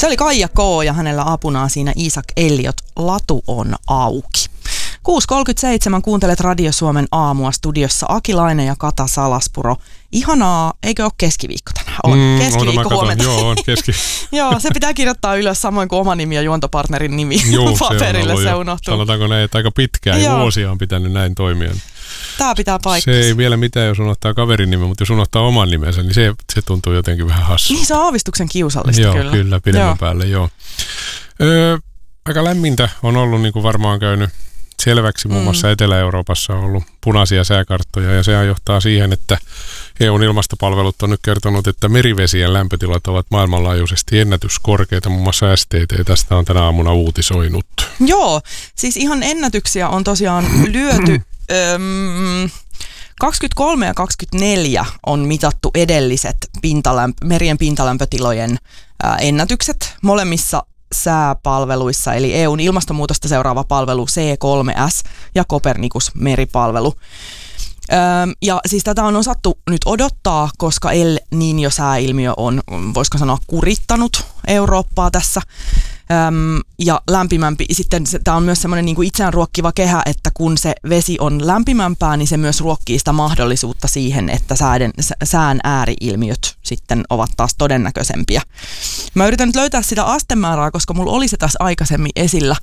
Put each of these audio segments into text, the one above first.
Se oli Kaija K. ja hänellä apunaan siinä Isak Elliot. Latu on auki. 6.37 kuuntelet Radio Suomen aamua, studiossa Akilainen ja Kata Salaspuro. Ihanaa, eikö ole keskiviikko tänään? On keskiviikko huomenta. Joo, on Joo, se pitää kirjoittaa ylös samoin kuin oma nimi ja juontopartnerin nimi paperille, se unohtuu. Sanotaanko näin, että aika pitkään ja vuosia on pitänyt näin toimia. Tämä pitää paikkansa. Se ei vielä mitään, jos unohtaa kaverin nimen, mutta jos unohtaa oman nimensä, niin se tuntuu jotenkin vähän hassu. Niin se on aavistuksen kiusallista joo, kyllä. Kyllä, pidemmän päälle, joo. Aika lämmintä on ollut, niin kuin varmaan käynyt selväksi. Muun muassa Etelä-Euroopassa on ollut punaisia sääkarttoja ja sehän johtaa siihen, että EUn ilmastopalvelut on nyt kertonut, että merivesien lämpötilat ovat maailmanlaajuisesti ennätyskorkeita. Muun muassa STT tästä on tänä aamuna uutisoinut. Joo, siis ihan ennätyksiä on tosiaan lyöty. 23 ja 24 on mitattu edelliset merien pintalämpötilojen ennätykset molemmissa sääpalveluissa, eli EUn ilmastonmuutosta seuraava palvelu C3S ja Copernicus meripalvelu. Ja siis tätä on osattu nyt odottaa, koska El Niño-sääilmiö on, voisiko sanoa, kurittanut Eurooppaa tässä. Ja lämpimämpi, sitten tämä on myös semmoinen niin kuin itseään ruokkiva kehä, että kun se vesi on lämpimämpää, niin se myös ruokkii sitä mahdollisuutta siihen, että sään ääriilmiöt sitten ovat taas todennäköisempiä. Mä yritän nyt löytää sitä astemäärää, koska mulla oli se tässä aikaisemmin esillä.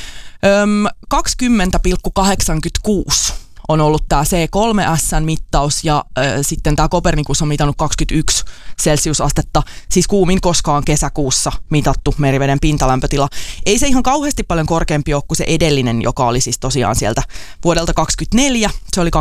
20,86 on ollut tämä C3S-mittaus ja sitten tämä Copernicus on mitannut 21 celsiusastetta, siis kuumin koskaan kesäkuussa mitattu meriveden pintalämpötila. Ei se ihan kauheasti paljon korkeampi ole kuin se edellinen, joka oli siis tosiaan sieltä vuodelta 2024, se oli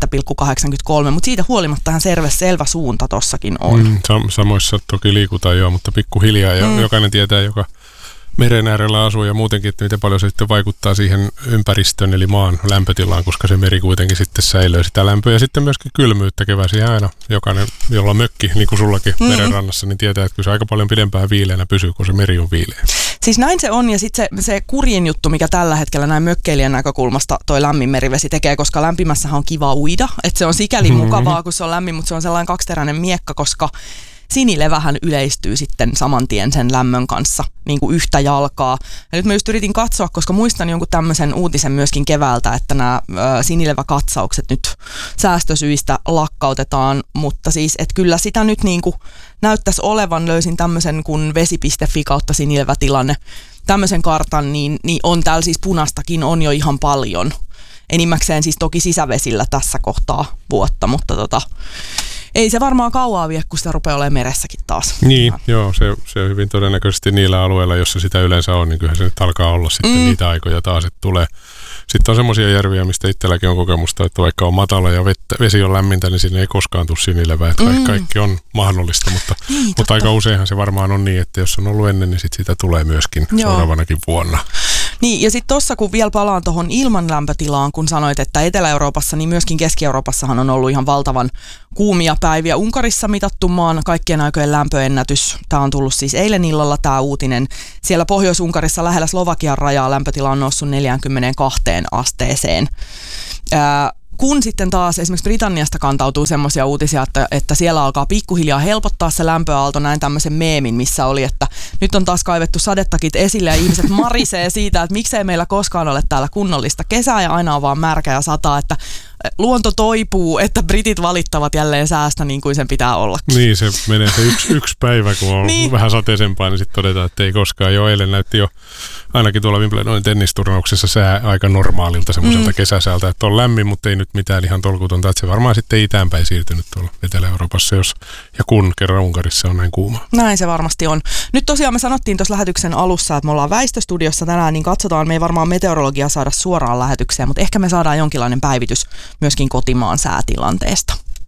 20,83, mutta siitä huolimatta ihan selvä suunta tossakin on. Samoissa toki liikutaan jo, mutta pikkuhiljaa ja jokainen tietää, joka meren äärellä asuu ja muutenkin, että miten paljon se sitten vaikuttaa siihen ympäristön eli maan lämpötilaan, koska se meri kuitenkin sitten säilöö sitä lämpöä ja sitten myöskin kylmyyttä keväisin aina. Jokainen, jolla on mökki, niin kuin sullakin merenrannassa, niin tietää, että kyllä se aika paljon pidempään viileänä pysyy, kun se meri on viileä. Siis näin se on ja sitten se kurjin juttu, mikä tällä hetkellä näin mökkeilijän näkökulmasta toi lämmin merivesi tekee, koska lämpimässähän on kiva uida, että se on sikäli mukavaa, kun se on lämmin, mutta se on sellainen kaksiteräinen miekka, koska sinilevähän yleistyy sitten saman tien sen lämmön kanssa niin kuin yhtä jalkaa. Ja nyt mä just yritin katsoa, koska muistan jonkun tämmöisen uutisen myöskin keväältä, että nämä sinileväkatsaukset nyt säästösyistä lakkautetaan, mutta siis, että kyllä sitä nyt niin kuin näyttäisi olevan, löysin tämmöisen kuin vesi.fi kautta sinilevätilanne, tämmöisen kartan, niin on täällä siis punastakin on jo ihan paljon. Enimmäkseen siis toki sisävesillä tässä kohtaa vuotta, mutta ei se varmaan kauaa vie, kun sitä rupeaa olemaan meressäkin taas. Niin, joo, se on hyvin todennäköisesti niillä alueilla, jossa sitä yleensä on, niin kyllähän se nyt alkaa olla sitten niitä aikoja taas, että tulee. Sitten on semmoisia järviä, mistä itselläkin on kokemusta, että vaikka on matala ja vesi on lämmintä, niin sinne ei koskaan tule sinilevää. Että kaikki on mahdollista, mutta aika useinhan se varmaan on niin, että jos on ollut ennen, niin sit sitä tulee myöskin seuraavanakin vuonna. Niin, ja sitten tuossa kun vielä palaan tuohon ilmanlämpötilaan, kun sanoit, että Etelä-Euroopassa, niin myöskin Keski-Euroopassahan on ollut ihan valtavan kuumia päiviä. Unkarissa mitattu maan kaikkien aikojen lämpöennätys. Tämä on tullut siis eilen illalla tämä uutinen. Siellä Pohjois-Unkarissa lähellä Slovakian rajaa lämpötila on noussut 42 asteeseen. Kun sitten taas esimerkiksi Britanniasta kantautuu semmoisia uutisia, että siellä alkaa pikkuhiljaa helpottaa se lämpöaalto, näin tämmöisen meemin, missä oli, että nyt on taas kaivettu sadetakit esille ja ihmiset marisee siitä, että miksei meillä koskaan ole täällä kunnollista kesää ja aina on vaan märkä ja sataa, että luonto toipuu, että britit valittavat jälleen säästä niin kuin sen pitää ollakin. Niin, se menee se yksi päivä, kun on vähän sateisempaa, niin sitten todetaan, että ei koskaan. Jo eilen näytti jo ainakin tuolla Wimbledonin tennisturnauksessa sää aika normaalilta semmoiselta kesäsäältä, että on lämmin, mutta ei nyt mitään ihan tolkutonta. Että se varmaan sitten itäänpäin siirtynyt tuolla Etelä-Euroopassa, jos ja kun kerran Unkarissa on näin kuuma. Näin se varmasti on. Nyt tosiaan me sanottiin tuossa lähetyksen alussa, että me ollaan väistöstudiossa tänään, niin katsotaan, me ei varmaan meteorologia saada suoraan lähetykseen, mutta ehkä me saadaan jonkinlainen päivitys myöskin kotimaan säätilanteesta.